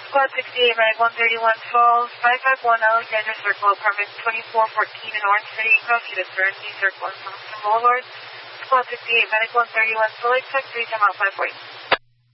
Squad 68, Medic 131 Falls, 551 Alexander Circle, apartment 2414 in Orange City, Crossy to Serenity Circle, Boulevard. Squad 68, Medic 131, Select Tech 3, time out 540.